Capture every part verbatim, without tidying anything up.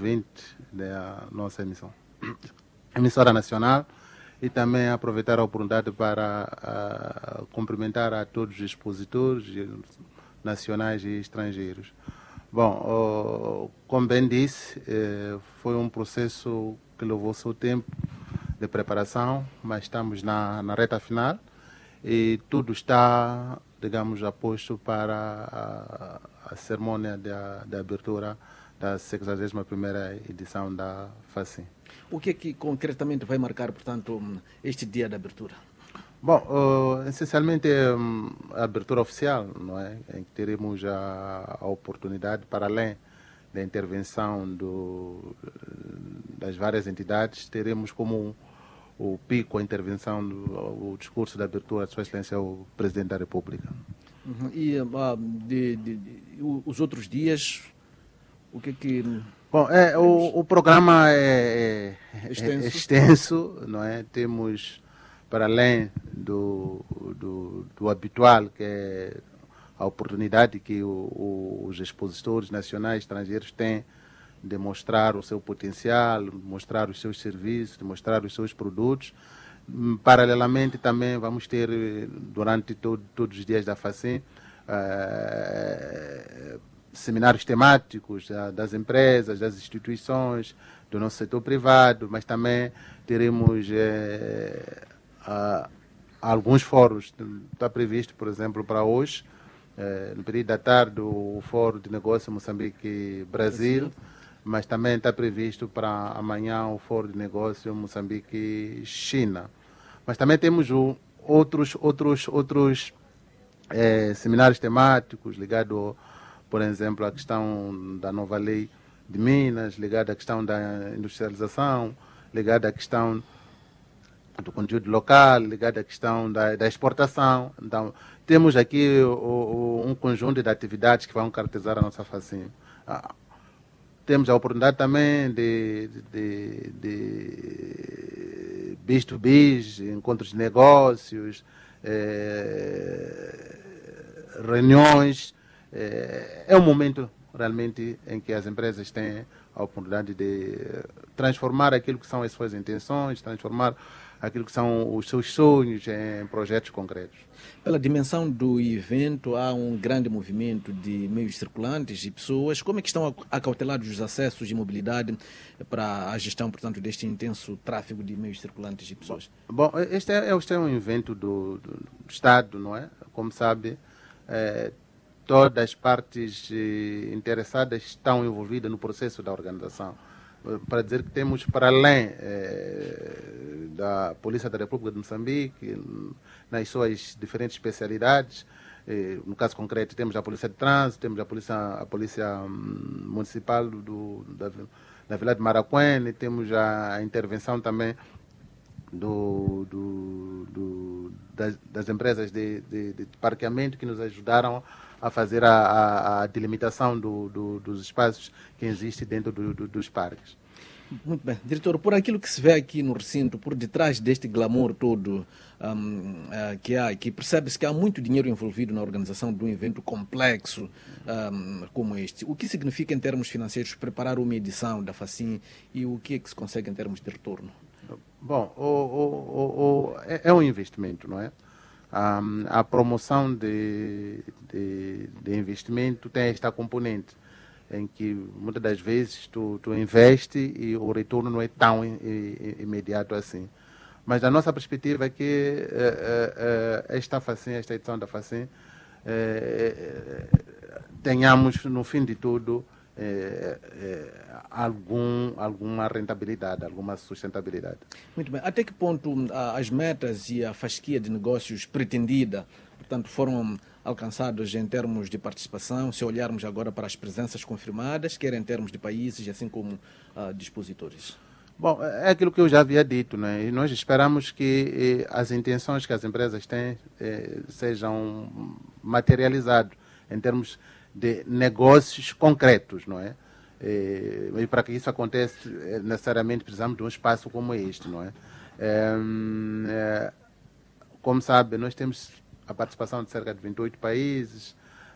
vinte da nossa emissão, emissora nacional, e também aproveitar a oportunidade para a, cumprimentar a todos os expositores nacionais e estrangeiros. Bom, oh, como bem disse, eh, foi um processo que levou seu tempo de preparação, mas estamos na, na reta final e tudo está, digamos, aposto para a, a cerimônia de, de abertura da sexagésima primeira edição da FACIM. O que é que concretamente vai marcar, portanto, este dia de abertura? Bom, uh, essencialmente um, a abertura oficial, não é? Em que teremos a, a oportunidade, para além da intervenção do, das várias entidades, teremos como o pico a intervenção, do, o discurso de abertura de Sua Excelência o Presidente da República. Uhum. E uh, de, de, de, os outros dias, o que é que... Bom, é, o, o programa é, é, extenso. é extenso, não é? Temos, para além do, do, do habitual, que é a oportunidade que o, o, os expositores nacionais e estrangeiros têm de mostrar o seu potencial, mostrar os seus serviços, de mostrar os seus produtos. Paralelamente, também vamos ter, durante todo, todos os dias da FACIM, uh, seminários temáticos uh, das empresas, das instituições, do nosso setor privado, mas também teremos uh, uh, alguns fóruns. Está previsto, por exemplo, para hoje, uh, no período da tarde, o Fórum de Negócio Moçambique-Brasil, mas também está previsto para amanhã o Fórum de Negócio Moçambique-China. Mas também temos o, outros, outros, outros eh, seminários temáticos ligados, por exemplo, à questão da nova lei de Minas, ligado à questão da industrialização, ligado à questão do conteúdo local, ligado à questão da, da exportação. Então, temos aqui o, o, um conjunto de atividades que vão caracterizar a nossa FACIM. Ah, temos a oportunidade também de, de, de bis to bis, encontros de negócios, eh, reuniões. Eh, é um momento realmente em que as empresas têm a oportunidade de transformar aquilo que são as suas intenções, transformar aquilo que são os seus sonhos em projetos concretos. Pela dimensão do evento, há um grande movimento de meios circulantes e pessoas. Como é que estão acautelados os acessos de mobilidade para a gestão, portanto, deste intenso tráfego de meios circulantes e pessoas? Bom, este é, este é um evento do, do Estado, não é? Como sabe, é, todas as partes eh, interessadas estão envolvidas no processo da organização. Para dizer que temos, para além eh, da Polícia da República de Moçambique, nas suas diferentes especialidades, eh, no caso concreto temos a Polícia de Trânsito, temos a Polícia, a polícia hum, Municipal do, da, da Vila de Maracuene, temos a, a intervenção também do, do, do, das, das empresas de, de, de parqueamento que nos ajudaram a fazer a, a, a delimitação do, do, dos espaços que existem dentro do, do, dos parques. Muito bem. Diretor, por aquilo que se vê aqui no recinto, por detrás deste glamour todo um, uh, que há, que percebe-se que há muito dinheiro envolvido na organização de um evento complexo um, como este. O que significa em termos financeiros preparar uma edição da FACIM e o que é que se consegue em termos de retorno? Bom, o, o, o, é, é um investimento, não é? Um, a promoção de, de, de investimento tem esta componente em que muitas das vezes tu, tu investe e o retorno não é tão i, i, imediato assim. Mas a nossa perspectiva é que eh, eh, esta FACIM, esta edição da FACIM, eh, tenhamos no fim de tudo eh, eh, algum, alguma rentabilidade, alguma sustentabilidade. Muito bem. Até que ponto as metas e a fasquia de negócios pretendida, portanto, foram alcançados em termos de participação, se olharmos agora para as presenças confirmadas, quer em termos de países, assim como uh, de expositores? Bom, é aquilo que eu já havia dito, né? E nós esperamos que eh, as intenções que as empresas têm eh, sejam materializadas em termos de negócios concretos, não é? E, e para que isso aconteça, necessariamente precisamos de um espaço como este, não é? É, é como sabe, nós temos a participação de cerca de vinte e oito países,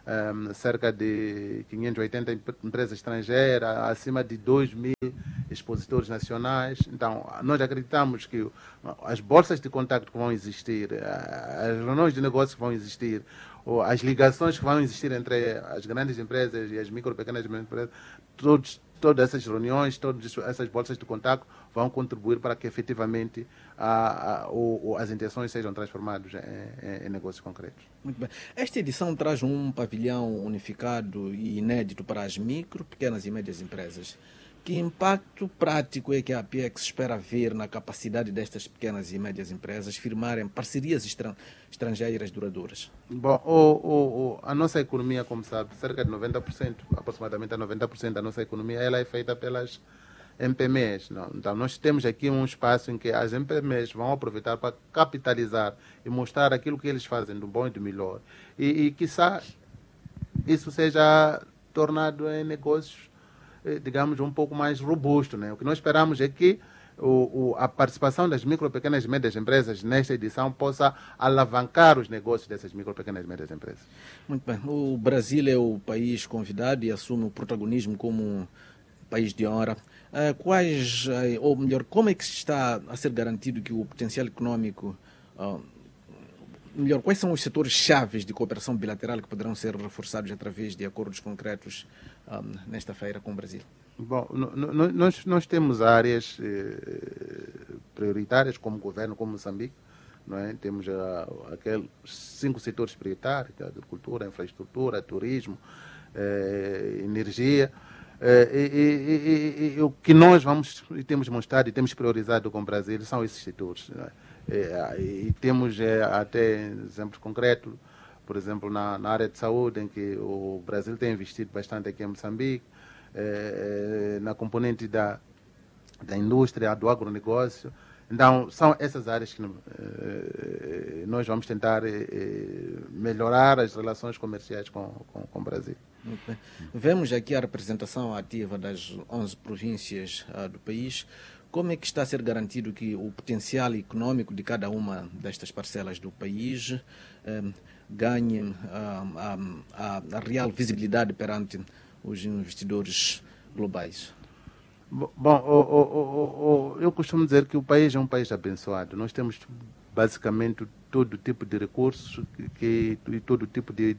um, cerca de quinhentas e oitenta empresas estrangeiras, acima de dois mil expositores nacionais. Então, nós acreditamos que as bolsas de contacto que vão existir, as reuniões de negócios que vão existir, ou as ligações que vão existir entre as grandes empresas e as micro e pequenas empresas, todos, todas essas reuniões, todas essas bolsas de contacto vão contribuir para que efetivamente a, a, o, as intenções sejam transformadas em, em, em negócios concretos. Muito bem. Esta edição traz um pavilhão unificado e inédito para as micro, pequenas e médias empresas. Que impacto prático é que a Apex espera ver na capacidade destas pequenas e médias empresas firmarem parcerias estran estrangeiras duradouras? Bom, o, o, a nossa economia, como sabe, cerca de noventa por cento, aproximadamente noventa por cento da nossa economia, ela é feita pelas M P M Es. Não? Então, nós temos aqui um espaço em que as M P M Es vão aproveitar para capitalizar e mostrar aquilo que eles fazem do bom e do melhor. E, e quiçá, isso seja tornado em negócios, digamos, um pouco mais robusto. Né? O que nós esperamos é que o, o, a participação das micro, pequenas e médias empresas nesta edição possa alavancar os negócios dessas micro, pequenas e médias empresas. Muito bem. O Brasil é o país convidado e assume o protagonismo como país de honra. Uh, quais, uh, ou melhor, como é que está a ser garantido que o potencial econômico, uh, melhor, quais são os setores chaves de cooperação bilateral que poderão ser reforçados através de acordos concretos um, nesta feira com o Brasil? Bom, nós, nós temos áreas eh, prioritárias como governo, como Moçambique, não é? Temos uh, aqueles cinco setores prioritários, a agricultura, a infraestrutura, turismo, eh, energia, eh, e, e, e, e o que nós vamos e temos mostrado e temos priorizado com o Brasil são esses setores. Não é? E, e temos eh, até exemplos concretos, por exemplo, na, na área de saúde, em que o Brasil tem investido bastante aqui em Moçambique, eh, na componente da, da indústria, do agronegócio. Então, são essas áreas que eh, nós vamos tentar eh, melhorar as relações comerciais com, com, com o Brasil. Muito bem. Vemos aqui a representação ativa das onze províncias uh, do país. Como é que está a ser garantido que o potencial econômico de cada uma destas parcelas do país um, ganhe um, a, a, a real visibilidade perante os investidores globais? Bom, o, o, o, o, eu costumo dizer que o país é um país abençoado. Nós temos basicamente todo tipo de recursos que, e todo tipo de,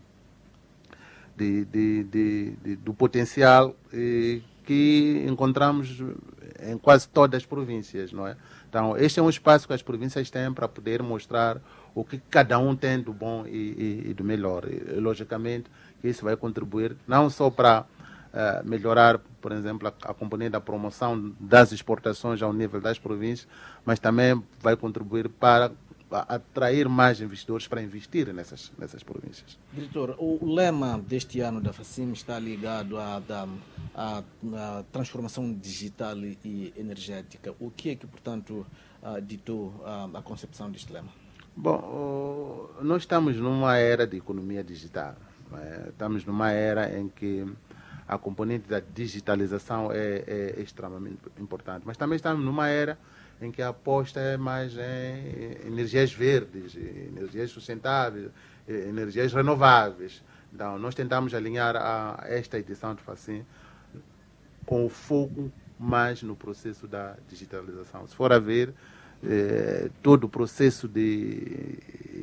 de, de, de, de do potencial eh, que encontramos em quase todas as províncias, não é? Então, este é um espaço que as províncias têm para poder mostrar o que cada um tem do bom e, e, e do melhor. E, logicamente, isso vai contribuir não só para uh, melhorar, por exemplo, a, a componente da promoção das exportações ao nível das províncias, mas também vai contribuir para atrair mais investidores para investir nessas, nessas províncias. Diretor, o lema deste ano da FACIM está ligado à, à, à transformação digital e energética. O que é que, portanto, uh, ditou uh, a concepção deste lema? Bom, uh, nós estamos numa era de economia digital. É? Estamos numa era em que a componente da digitalização é, é extremamente importante, mas também estamos numa era em que a aposta é mais em energias verdes, energias sustentáveis, energias renováveis. Então, nós tentamos alinhar a esta edição de FACIM com o foco mais no processo da digitalização. Se for a ver, eh, todo o processo de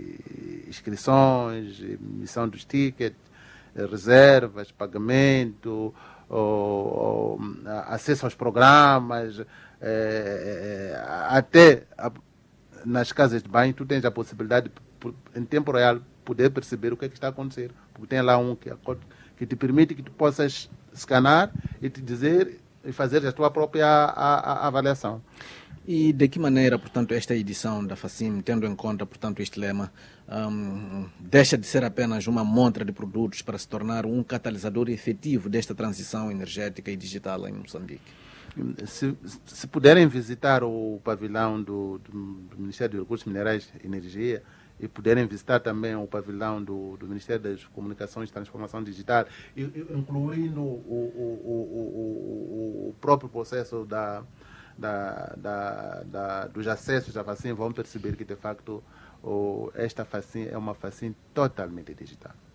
inscrições, emissão dos tickets, reservas, pagamento, ou, ou, acesso aos programas, É, até a, nas casas de banho tu tens a possibilidade de, em tempo real, poder perceber o que é que está a acontecer, porque tem lá um que, que te permite que tu possas escanear e te dizer e fazer a tua própria a, a, avaliação. E de que maneira, portanto, esta edição da FACIM, tendo em conta, portanto, este lema, um, deixa de ser apenas uma montra de produtos para se tornar um catalisador efetivo desta transição energética e digital em Moçambique? Se, se puderem visitar o pavilhão do, do, do Ministério dos Recursos Minerais e Energia e puderem visitar também o pavilhão do, do Ministério das Comunicações e Transformação Digital, e, incluindo o, o, o, o, o próprio processo da, da, da, da, dos acessos à FACIM, vão perceber que, de facto, o, esta FACIM é uma FACIM totalmente digital.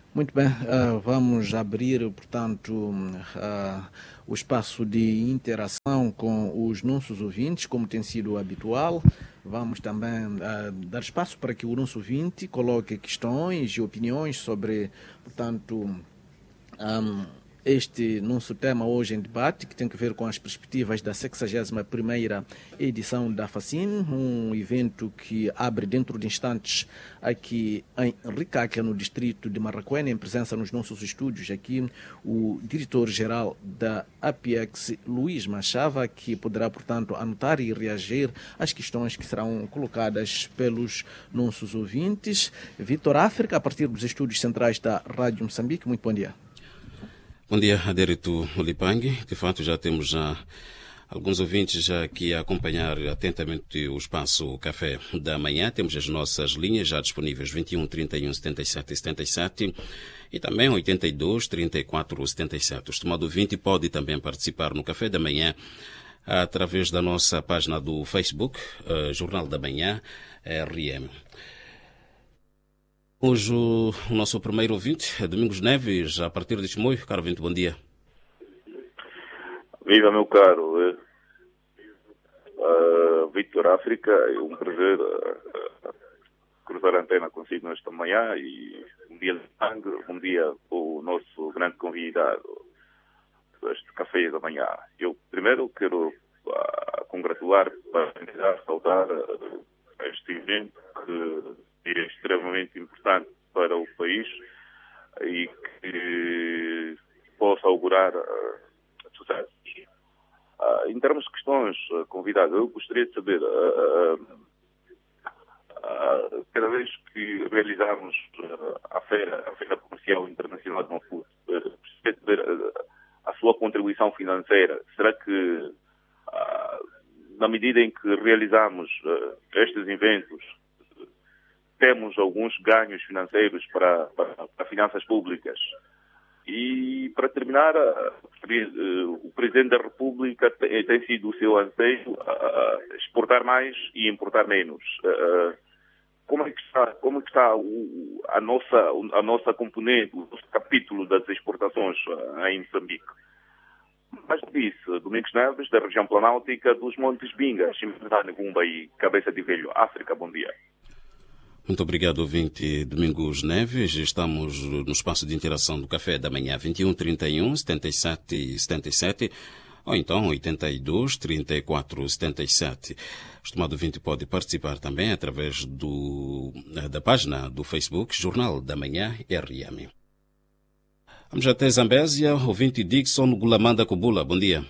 Muito bem, uh, vamos abrir, portanto, uh, o espaço de interação com os nossos ouvintes, como tem sido habitual. Vamos também uh, dar espaço para que o nosso ouvinte coloque questões e opiniões sobre, portanto, um, este nosso tema hoje em debate, que tem a ver com as perspectivas da sexagésima primeira edição da FACIM, um evento que abre dentro de instantes aqui em Ricaca, no distrito de Marraquene, em presença nos nossos estúdios aqui, o diretor-geral da APEX, Luís Machava, que poderá, portanto, anotar e reagir às questões que serão colocadas pelos nossos ouvintes. Vitor África, a partir dos estúdios centrais da Rádio Moçambique, muito bom dia. Bom dia, Adérito Lipangue. De fato, já temos já alguns ouvintes já aqui a acompanhar atentamente o espaço Café da Manhã. Temos as nossas linhas já disponíveis, vinte e um, trinta e um, setenta e sete, setenta e sete e também oitenta e dois, trinta e quatro, setenta e sete. O estimado ouvinte pode também participar no Café da Manhã através da nossa página do Facebook, uh, Jornal da Manhã, R M. Hoje o, o nosso primeiro ouvinte é Domingos Neves, a partir de Chimoio. Caro ouvinte, bom dia. Viva, meu caro. Uh, Vitor África, é um prazer uh, cruzar a antena consigo nesta manhã e um dia de sangue, um dia o nosso grande convidado deste Café da Manhã. Eu primeiro quero uh, congratular, parabenizar, saudar uh, este evento que é extremamente importante para o país e que possa augurar uh, sucesso. Uh, em termos de questões, uh, convidado, eu gostaria de saber, uh, uh, uh, cada vez que realizarmos uh, a feira, a feira comercial internacional de Maputo, uh, gostaria de saber uh, a sua contribuição financeira. Será que, uh, na medida em que realizamos uh, estes eventos, temos alguns ganhos financeiros para, para, para finanças públicas? E, para terminar, o Presidente da República tem, tem sido o seu anseio a exportar mais e importar menos. Como é que está, como é que está o, a, nossa, a nossa componente, o nosso capítulo das exportações em Moçambique? Mas disse Domingos Neves, da região planáutica dos Montes Bingas, Gumba e Cabeça de Velho, África. Bom dia. Muito obrigado, ouvinte Domingos Neves. Estamos no espaço de interação do Café da Manhã, vinte e um, trinta e um, setenta e sete, setenta e sete, ou então oitenta e dois, trinta e quatro, setenta e sete. O estimado ouvinte pode participar também através do, da página do Facebook, Jornal da Manhã, R M. Vamos até Zambésia, ouvinte Dixon Gulamanda Kubula. Bom dia.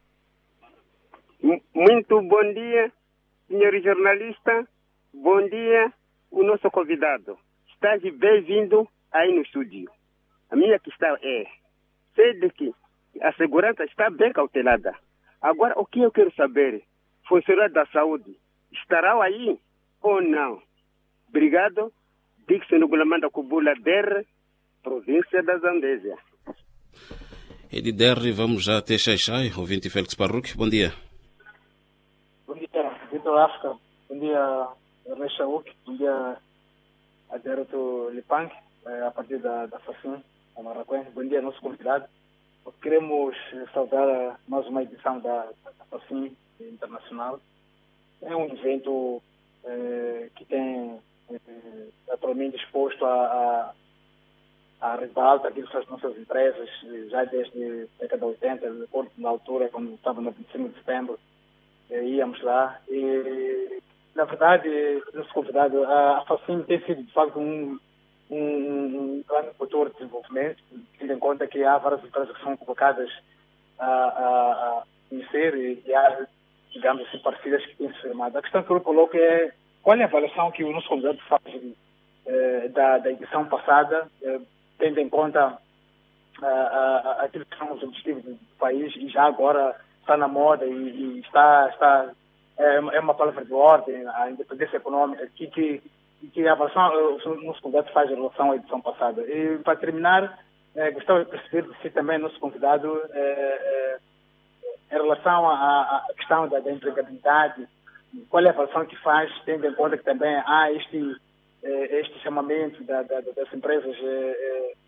Muito bom dia, senhor jornalista. Bom dia, o nosso convidado. Estás bem-vindo aí no estúdio. A minha questão é, sei de que a segurança está bem cautelada. Agora, o que eu quero saber, funcionário da saúde, estarão aí ou não? Obrigado. Dixon Gulamanda Kubula, D E R, província da Zambésia. E de D E R vamos já até Xaixai, ouvinte Félix Parruque. Bom dia. Bom dia, Vitor África. Bom dia, Rei Chauk. Bom dia, Adérito Lipangue, a partir da, da FACIM, a Marraquém. Bom dia, nosso convidado. Queremos saudar mais uma edição da, da FACIM Internacional. É um evento eh, que tem eh, atualmente exposto a, a, a ribalta aquilo que são as nossas empresas, já desde a década de oitenta, na altura, quando estava no vinte e cinco de setembro, eh, íamos lá. E, na verdade, nosso convidado, a, a FACIM tem sido, de facto, um, um, um grande motor de desenvolvimento, tendo em conta que há várias empresas que são colocadas a, a, a conhecer e, e há, digamos assim, parceiras que têm se firmado. A questão que eu coloco é qual é a avaliação que o nosso convidado faz eh, da, da edição passada, eh, tendo em conta a, a, aquilo que são os objetivos do país e já agora está na moda e, e está, está é, é uma palavra de ordem, a independência econômica, que, que, que a avaliação o nosso convidado faz em relação à edição passada. E, para terminar, eh, gostava de perceber de si também, nosso convidado, eh, eh, em relação à, à questão da, da empregabilidade, qual é a avaliação que faz, tendo em conta que também há este, este chamamento da, da, das empresas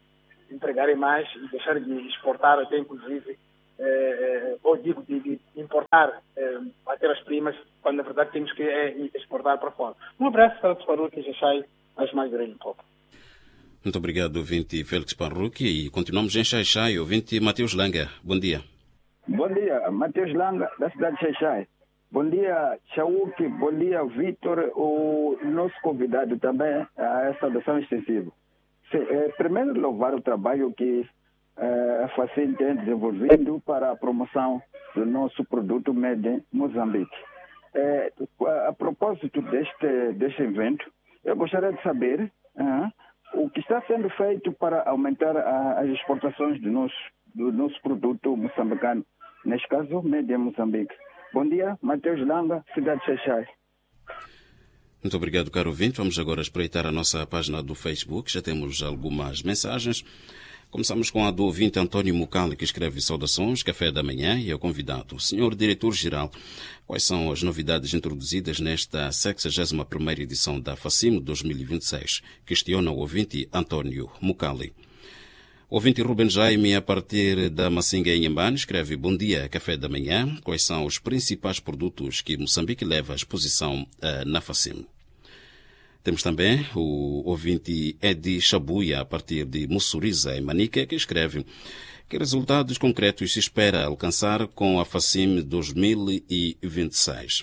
entregarem mais e deixar de exportar até inclusive, eh, ou digo, de, de importar eh, matérias-primas, quando na verdade temos que eh, exportar para fora. Um abraço para o que já sai, mas mais grande um pouco. Muito obrigado, ouvinte Félix Parruque. E continuamos em Xai-Xai, ouvinte Mateus Langa. Bom dia. Bom dia, Mateus Langa, da cidade de Xai-Xai. Bom dia, Chauque. Bom dia, Vitor, o nosso convidado também a essa saudação extensiva. Se, eh, primeiro, louvar o trabalho que eh, a Facim tem desenvolvido para a promoção do nosso produto Made in Moçambique. Eh, a, a propósito deste, deste evento, eu gostaria de saber uh, o que está sendo feito para aumentar a, as exportações do nosso, do nosso produto moçambicano, neste caso, Made in Moçambique. Bom dia, Mateus Langa, cidade de Xai-Xai. Muito obrigado, caro ouvinte. Vamos agora espreitar a nossa página do Facebook. Já temos algumas mensagens. Começamos com a do ouvinte António Mucali, que escreve saudações, café da manhã, e é o convidado. Senhor Diretor-Geral, quais são as novidades introduzidas nesta sexagésima primeira edição da Facim dois mil e vinte e seis? Questiona o ouvinte António Mucali. O ouvinte Ruben Jaime, a partir da Massinga em Inhambane, escreve: bom dia, café da manhã. Quais são os principais produtos que Moçambique leva à exposição uh, na Facim? Temos também o ouvinte Edi Chabuia, a partir de Mussuriza, em Manica, que escreve: que resultados concretos se espera alcançar com a Facim dois mil e vinte e seis?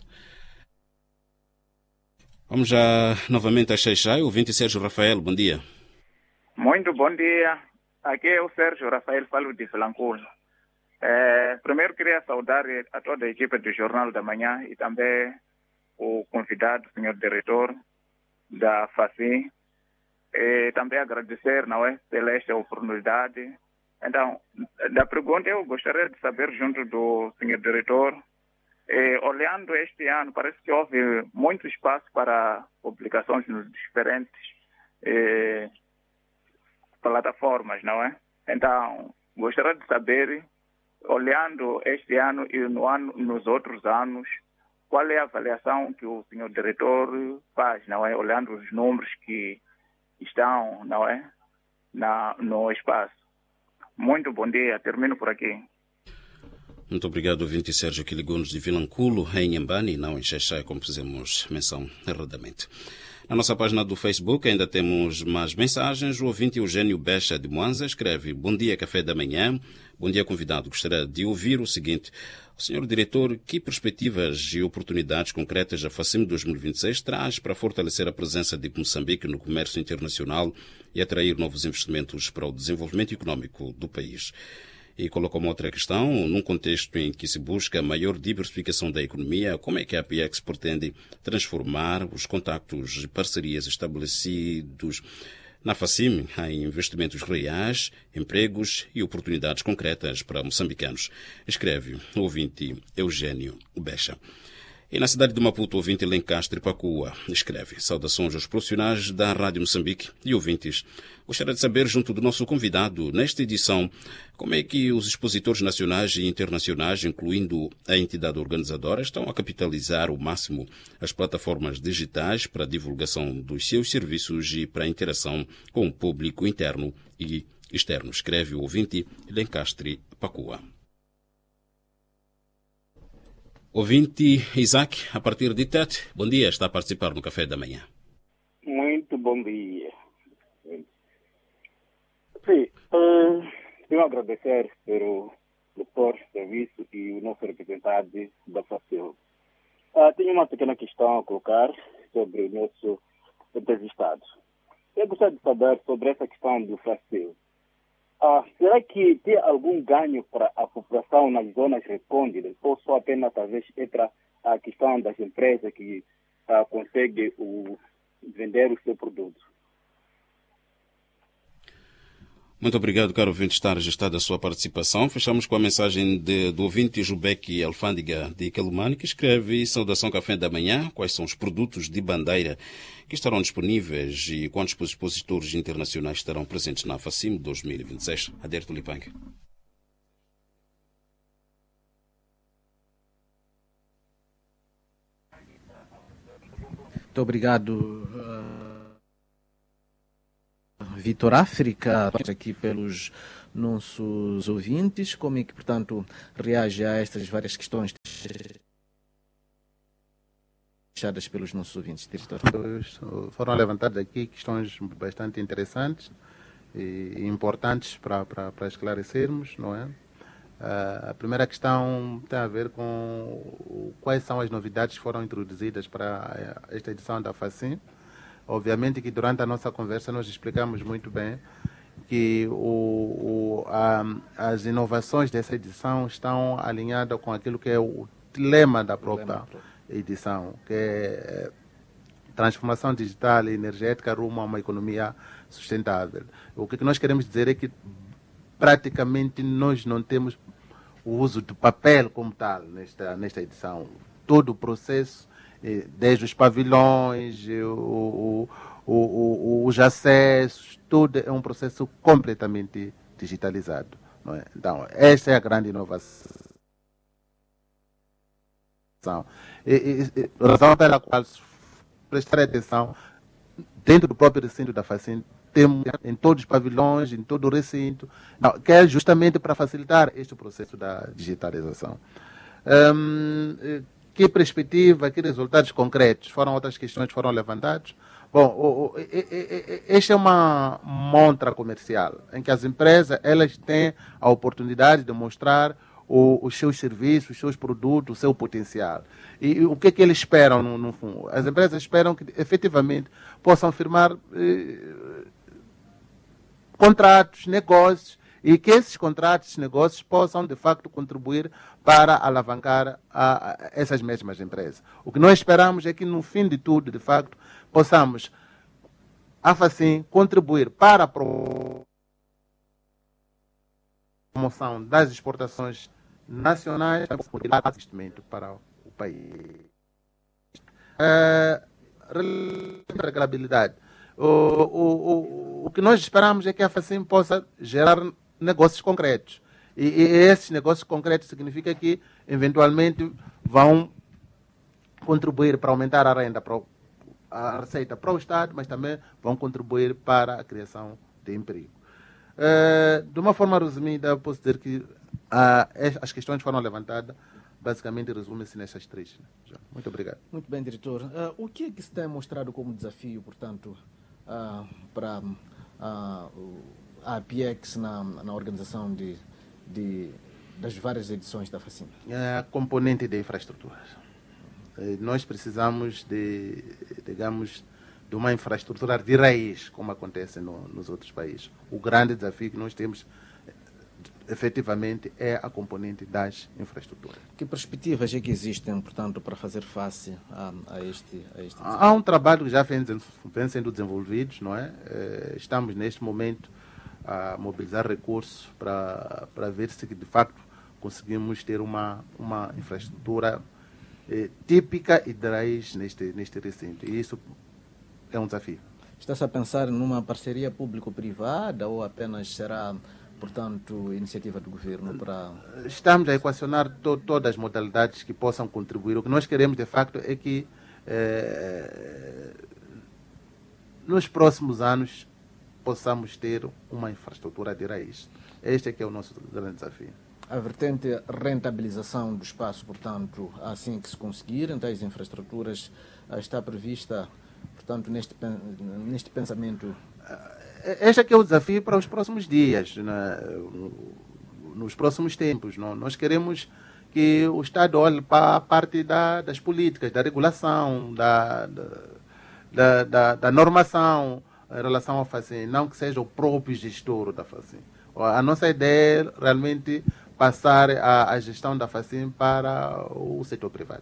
Vamos já novamente a Xai-Xai. O ouvinte Sérgio Rafael, bom dia. Muito bom dia. Aqui é o Sérgio Rafael, falo de Vilanculo. É, primeiro queria saudar a toda a equipe do Jornal da Manhã e também o convidado, o senhor diretor da Facim. E também agradecer, não é, pela esta oportunidade. Então, da pergunta eu gostaria de saber, junto do senhor diretor, e, olhando este ano, parece que houve muito espaço para publicações nos diferentes e, plataformas, não é? Então, gostaria de saber, olhando este ano e no ano, nos outros anos, qual é a avaliação que o senhor diretor faz, não é? Olhando os números que estão, não é? Na, no espaço. Muito bom dia, termino por aqui. Muito obrigado, ouvinte Sérgio, que ligou-nos de Vilanculo, em Inhambane, e não em Xai-Xai, como fizemos menção erradamente. Na nossa página do Facebook ainda temos mais mensagens. O ouvinte Eugênio Becha de Moanza escreve: bom dia, café da manhã. Bom dia, convidado. Gostaria de ouvir o seguinte: o senhor diretor, que perspectivas e oportunidades concretas a Facim dois mil e vinte e seis traz para fortalecer a presença de Moçambique no comércio internacional e atrair novos investimentos para o desenvolvimento econômico do país? E colocou uma outra questão: num contexto em que se busca maior diversificação da economia, como é que a Apex pretende transformar os contactos e parcerias estabelecidos na Facim em investimentos reais, empregos e oportunidades concretas para moçambicanos? Escreve o ouvinte Eugênio Becha. E na cidade de Maputo, o ouvinte Lencastre Pacua escreve: saudações aos profissionais da Rádio Moçambique e ouvintes. Gostaria de saber, junto do nosso convidado, nesta edição, como é que os expositores nacionais e internacionais, incluindo a entidade organizadora, estão a capitalizar ao máximo as plataformas digitais para a divulgação dos seus serviços e para a interação com o público interno e externo. Escreve o ouvinte Lencastre Pacua. Ouvinte Isaac, a partir de Tete, bom dia, está a participar no Café da Manhã. Muito bom dia. Sim, uh, eu agradecer pelo doutor serviço e o nosso representante da Facim. Uh, tenho uma pequena questão a colocar sobre o nosso entrevistado. Eu gostaria de saber sobre essa questão do Facim. Ah, será que tem algum ganho para a população nas zonas recônditas ou só apenas talvez entra a questão das empresas que ah, conseguem o, vender o seu produto? Muito obrigado, caro ouvinte, está registrada a sua participação. Fechamos com a mensagem de, do ouvinte Jubeque Alfândega de Quelimane, que escreve: saudação café da manhã, quais são os produtos de bandeira que estarão disponíveis e quantos expositores internacionais estarão presentes na Facim dois mil e vinte e seis? Aderto Lipang. Muito obrigado, uh, Vitor África, aqui pelos nossos ouvintes, como é que, portanto, reage a estas várias questões deixadas pelos nossos ouvintes, diretor? Foram levantadas aqui questões bastante interessantes e importantes para, para, para esclarecermos, não é? Uh, a primeira questão tem a ver com quais são as novidades que foram introduzidas para esta edição da FACIM. Obviamente que durante a nossa conversa nós explicamos muito bem que o, o, a, as inovações dessa edição estão alinhadas com aquilo que é o lema da própria edição, que é transformação digital e energética rumo a uma economia sustentável. O que nós queremos dizer é que praticamente nós não temos o uso do papel como tal nesta, nesta edição. Todo o processo, desde os pavilhões, o, o, o, os acessos, tudo é um processo completamente digitalizado. Não é? Então, esta é a grande inovação. E, e, e, razão pela qual prestar atenção dentro do próprio recinto da FACIM, temos em todos os pavilhões, em todo o recinto, não, que é justamente para facilitar este processo da digitalização. Um, que perspectiva, que resultados concretos? Foram outras questões que foram levantadas. Bom, o, o, esta é uma montra comercial, em que as empresas elas têm a oportunidade de mostrar o, os seus serviços, os seus produtos, o seu potencial. E, e o que é que eles esperam, no, no fundo? As empresas esperam que, efetivamente, possam firmar eh, contratos, negócios, e que esses contratos, negócios, possam, de facto, contribuir para alavancar a, a essas mesmas empresas. O que nós esperamos é que, no fim de tudo, de facto, possamos, a FACIM, contribuir para a promoção das exportações nacionais, para investimento para o país. Uh, Rentabilidade. O, o, o, o que nós esperamos é que a FACIM possa gerar negócios concretos. E, e esses negócios concretos significa que, eventualmente, vão contribuir para aumentar a renda, para o, a receita para o Estado, mas também vão contribuir para a criação de emprego. Uh, de uma forma resumida, posso dizer que uh, as questões foram levantadas, basicamente resumem-se nessas três. Muito obrigado. Muito bem, diretor. Uh, o que é que se tem mostrado como desafio, portanto, uh, para uh, a APEX na, na organização de, de, das várias edições da FACIM? É a componente de infraestruturas. Nós precisamos de, digamos, de uma infraestrutura de raiz, como acontece no, nos outros países. O grande desafio que nós temos, efetivamente, é a componente das infraestruturas. Que perspectivas é que existem, portanto, para fazer face a, a este a este desafio? Há um trabalho que já vem, vem sendo desenvolvido, não é? Estamos, neste momento, a mobilizar recursos para, para ver se, de facto, conseguimos ter uma, uma infraestrutura eh, típica e de raiz neste, neste recinto. E isso é um desafio. Está-se a pensar numa parceria público-privada ou apenas será, portanto, iniciativa do governo para... Estamos a equacionar to, todas as modalidades que possam contribuir. O que nós queremos, de facto, é que eh, nos próximos anos possamos ter uma infraestrutura de raiz. Este é que é o nosso grande desafio. A vertente rentabilização do espaço, portanto, assim que se conseguirem tais infraestruturas, está prevista, portanto, neste, neste pensamento? Este é que é o desafio para os próximos dias, né? Nos próximos tempos. Não? Nós queremos que o Estado olhe para a parte da, das políticas, da regulação, da, da, da, da normação em relação à FACIM, não que seja o próprio gestor da FACIM. A nossa ideia é realmente passar a, a gestão da FACIM para o setor privado.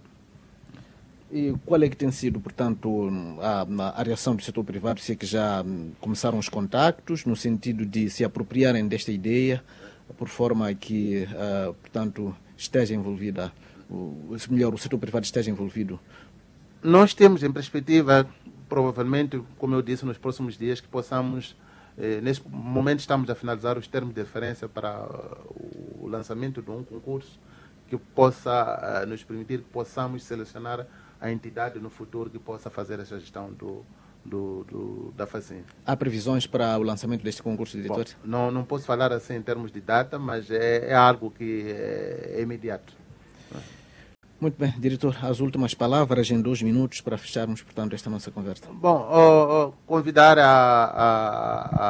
E qual é que tem sido, portanto, a, a reação do setor privado? Se é que já começaram os contactos, no sentido de se apropriarem desta ideia, por forma que, uh, portanto, esteja envolvida, o, melhor, o setor privado esteja envolvido? Nós temos em perspectiva, provavelmente, como eu disse, nos próximos dias, que possamos... Eh, neste momento estamos a finalizar os termos de referência para uh, o lançamento de um concurso que possa uh, nos permitir que possamos selecionar a entidade no futuro que possa fazer essa gestão do, do, do, da FACIM. Há previsões para o lançamento deste concurso, diretor? Bom, não, não posso falar assim em termos de data, mas é, é algo que é, é imediato. Muito bem, diretor, as últimas palavras em dois minutos para fecharmos, portanto, esta nossa conversa. Bom, oh, oh, convidar a, a, a,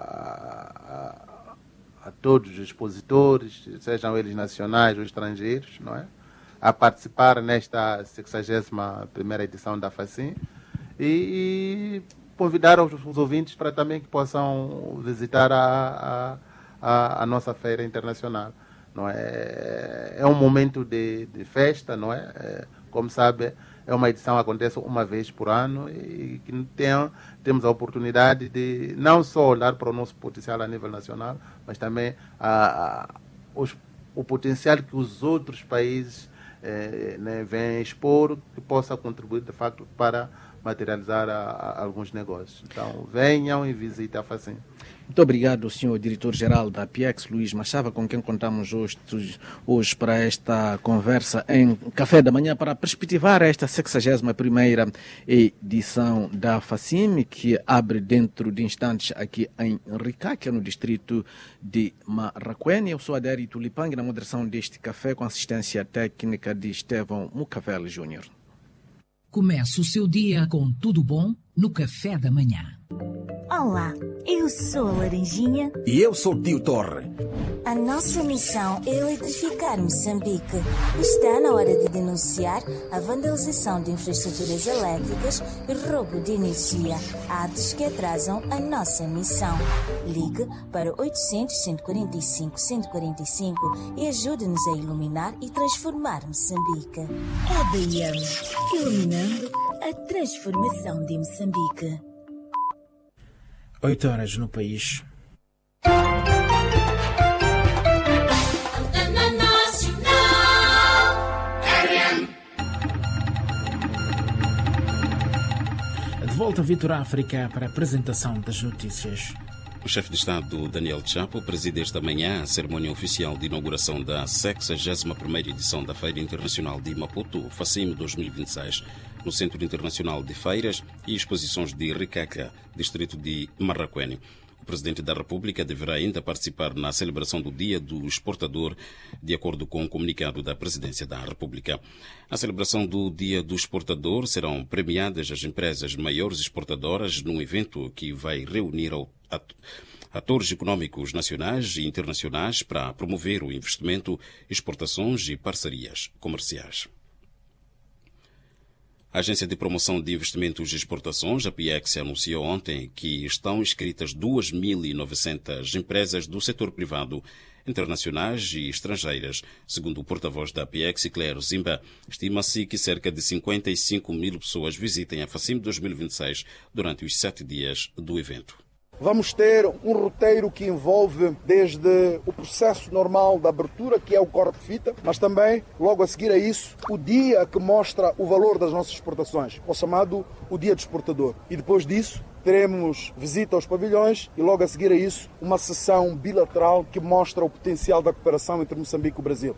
a, a todos os expositores, sejam eles nacionais ou estrangeiros, não é? A participar nesta sexagésima primeira edição da FACIM e, e convidar os, os ouvintes para também que possam visitar a, a, a nossa feira internacional. Não é? É um momento de, de festa, não é? É, como sabe, é uma edição que acontece uma vez por ano e que tem, temos a oportunidade de não só olhar para o nosso potencial a nível nacional, mas também a, a, os, o potencial que os outros países é, né, vêm expor, que possa contribuir de facto para materializar a, a alguns negócios. Então, venham e visitem a FACIM. Muito obrigado, senhor diretor-geral da Apex, Luís Machava, com quem contamos hoje, hoje para esta conversa em Café da Manhã, para perspectivar esta sexagésima primeira edição da FACIM, que abre dentro de instantes aqui em Ricaquia, no distrito de Marraquém. Eu sou Adérito Lipang, na moderação deste café, com assistência técnica de Estevão Mucavel Júnior. Comece o seu dia com tudo bom no Café da Manhã. Olá, eu sou a Laranjinha. E eu sou o Tio Torre. A nossa missão é eletrificar Moçambique. Está na hora de denunciar a vandalização de infraestruturas elétricas e roubo de energia, atos que atrasam a nossa missão. Ligue para oitocentos, cento e quarenta e cinco, cento e quarenta e cinco e ajude-nos a iluminar e transformar Moçambique. É B M, iluminando a transformação de Moçambique. Oito horas no país. De volta a Vitor África para a apresentação das notícias. O chefe de Estado, Daniel Chapo, preside esta manhã a cerimônia oficial de inauguração da sexagésima primeira edição da Feira Internacional de Maputo, FACIM dois mil e vinte e seis, no Centro Internacional de Feiras e Exposições de Ricaquia, distrito de Marraquém. O Presidente da República deverá ainda participar na celebração do Dia do Exportador, de acordo com o comunicado da Presidência da República. Na celebração do Dia do Exportador serão premiadas as empresas maiores exportadoras num evento que vai reunir atores econômicos nacionais e internacionais para promover o investimento, exportações e parcerias comerciais. A Agência de Promoção de Investimentos e Exportações, a Apex, anunciou ontem que estão inscritas duas mil e novecentas empresas do setor privado, internacionais e estrangeiras. Segundo o porta-voz da Apex, Claire Zimba, estima-se que cerca de cinquenta e cinco mil pessoas visitem a FACIM dois mil e vinte e seis durante os sete dias do evento. Vamos ter um roteiro que envolve desde o processo normal da abertura, que é o corte de fita, mas também, logo a seguir a isso, o dia que mostra o valor das nossas exportações, o chamado o Dia do Exportador. E depois disso, teremos visita aos pavilhões e, logo a seguir a isso, uma sessão bilateral que mostra o potencial da cooperação entre Moçambique e o Brasil.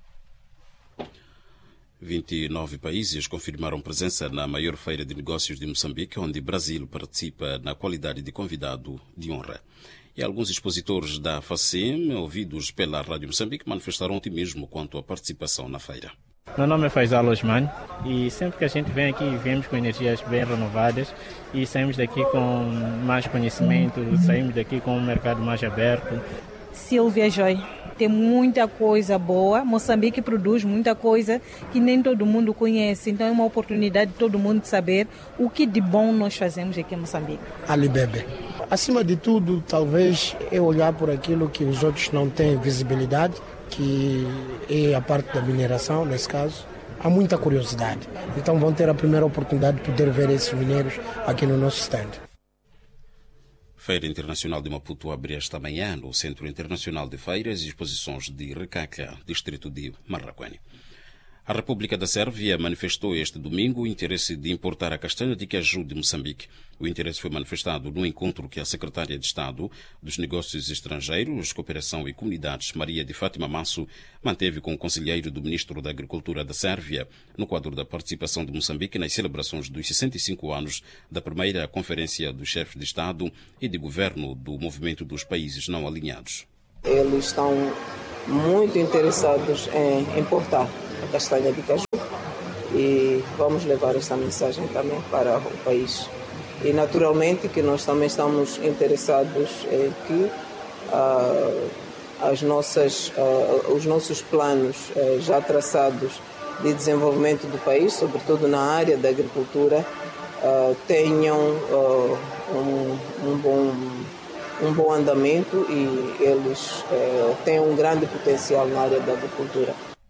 vinte e nove países confirmaram presença na maior feira de negócios de Moçambique, onde o Brasil participa na qualidade de convidado de honra. E alguns expositores da FACIM, ouvidos pela Rádio Moçambique, manifestaram otimismo quanto à participação na feira. Meu nome é Faisal Osman e sempre que a gente vem aqui, viemos com energias bem renovadas e saímos daqui com mais conhecimento, saímos daqui com um mercado mais aberto. Silvia Joy. Tem muita coisa boa. Moçambique produz muita coisa que nem todo mundo conhece. Então é uma oportunidade de todo mundo saber o que de bom nós fazemos aqui em Moçambique. Ali Bebe. Acima de tudo, talvez é olhar por aquilo que os outros não têm visibilidade, que é a parte da mineração, nesse caso. Há muita curiosidade. Então vão ter a primeira oportunidade de poder ver esses mineiros aqui no nosso stand. Feira Internacional de Maputo abre esta manhã no Centro Internacional de Feiras e Exposições de Ricaquia, distrito de Marraquém. A República da Sérvia manifestou este domingo o interesse de importar a castanha de caju de Moçambique. O interesse foi manifestado no encontro que a Secretária de Estado dos Negócios Estrangeiros, Cooperação e Comunidades, Maria de Fátima Masso, manteve com o conselheiro do Ministro da Agricultura da Sérvia, no quadro da participação de Moçambique nas celebrações dos sessenta e cinco anos da primeira Conferência dos Chefes de Estado e de Governo do Movimento dos Países Não Alinhados. Eles estão muito interessados em importar a castanha de caju e vamos levar esta mensagem também para o país. E naturalmente que nós também estamos interessados em que uh, as nossas, uh, os nossos planos uh, já traçados de desenvolvimento do país, sobretudo na área da agricultura, uh, tenham uh, um, um bom um bom andamento e eles uh, têm um grande potencial na área da agricultura.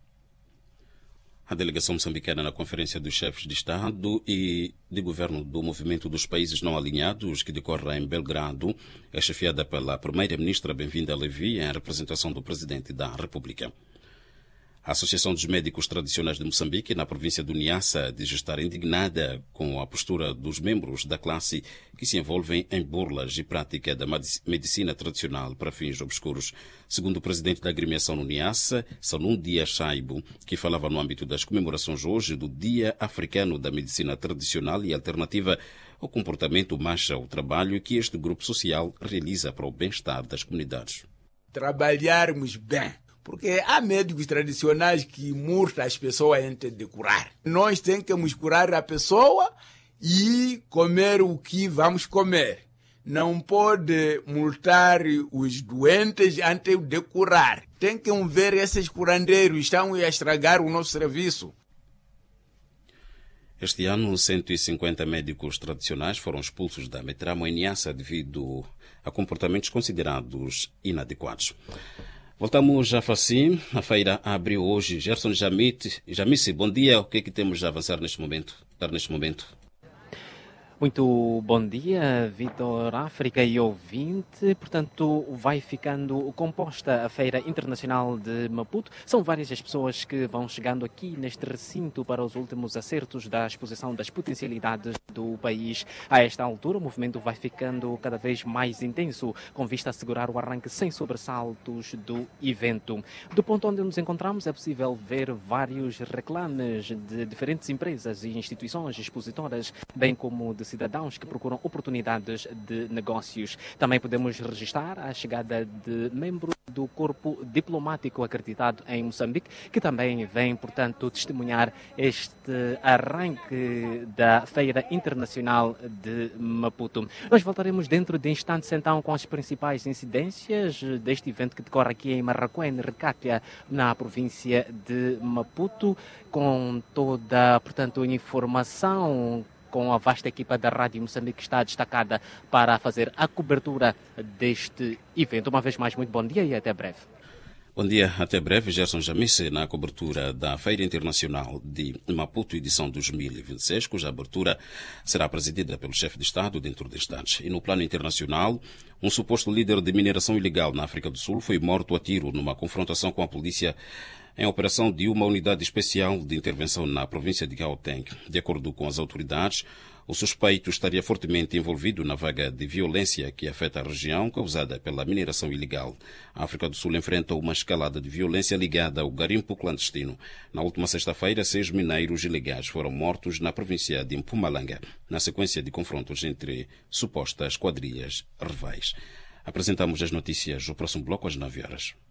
A delegação moçambicana na Conferência dos Chefes de Estado e de Governo do Movimento dos Países Não Alinhados, que decorre em Belgrado, é chefiada pela Primeira-Ministra Bem-vinda Levi, em representação do Presidente da República. A Associação dos Médicos Tradicionais de Moçambique, na província do Niassa, diz estar indignada com a postura dos membros da classe que se envolvem em burlas e prática da medicina tradicional para fins obscuros. Segundo o presidente da agremiação no Niassa, Salum Dia Shaibo, que falava no âmbito das comemorações hoje do Dia Africano da Medicina Tradicional e Alternativa, o comportamento mancha o trabalho que este grupo social realiza para o bem-estar das comunidades. Trabalharmos bem. Porque há médicos tradicionais que murtam as pessoas antes de curar. Nós temos que curar a pessoa e comer o que vamos comer. Não pode multar os doentes antes de curar. Tem que ver esses curandeiros, estão a estragar o nosso serviço. Este ano, cento e cinquenta médicos tradicionais foram expulsos da Metramo em Niassa devido a comportamentos considerados inadequados. Voltamos a Facim. A feira abriu hoje. Gerson Jamite. Jamice, bom dia. O que é que temos a avançar neste momento? Dar neste momento? Muito bom dia, Vitor África e ouvinte. Portanto, vai ficando composta a Feira Internacional de Maputo. São várias as pessoas que vão chegando aqui neste recinto para os últimos acertos da exposição das potencialidades do país. A esta altura, o movimento vai ficando cada vez mais intenso, com vista a assegurar o arranque sem sobressaltos do evento. Do ponto onde nos encontramos, é possível ver vários reclames de diferentes empresas e instituições expositoras, bem como de cidadãos que procuram oportunidades de negócios. Também podemos registrar a chegada de membros do corpo diplomático acreditado em Moçambique, que também vem, portanto, testemunhar este arranque da Feira Internacional de Maputo. Nós voltaremos dentro de instantes, então, com as principais incidências deste evento que decorre aqui em Marraquém, Recátia, na província de Maputo, com toda, portanto, informação, com a vasta equipa da Rádio Moçambique que está destacada para fazer a cobertura deste evento. Uma vez mais, muito bom dia e até breve. Bom dia, até breve. Gerson Jamice na cobertura da Feira Internacional de Maputo, edição dois mil e vinte e seis, cuja abertura será presidida pelo chefe de Estado dentro de instantes. E no plano internacional, um suposto líder de mineração ilegal na África do Sul foi morto a tiro numa confrontação com a polícia em operação de uma unidade especial de intervenção na província de Gauteng. De acordo com as autoridades, o suspeito estaria fortemente envolvido na vaga de violência que afeta a região causada pela mineração ilegal. A África do Sul enfrenta uma escalada de violência ligada ao garimpo clandestino. Na última sexta-feira, seis mineiros ilegais foram mortos na província de Mpumalanga, na sequência de confrontos entre supostas quadrilhas rivais. Apresentamos as notícias no próximo bloco às nove horas.